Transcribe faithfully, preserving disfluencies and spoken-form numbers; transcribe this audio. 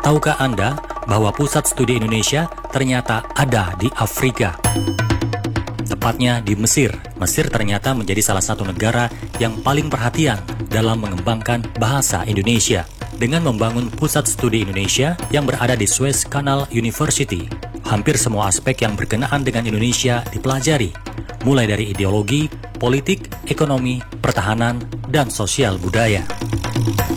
Tahukah Anda bahwa pusat studi Indonesia ternyata ada di Afrika? Tepatnya di Mesir. Mesir ternyata menjadi salah satu negara yang paling perhatian dalam mengembangkan bahasa Indonesia dengan membangun pusat studi Indonesia yang berada di Suez Canal University. Hampir semua aspek yang berkenaan dengan Indonesia dipelajari, mulai dari ideologi, politik, ekonomi, pertahanan, dan sosial budaya.